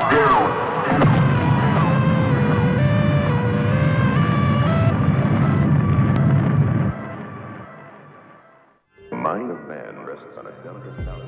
The mind of man rests on a delicate balance.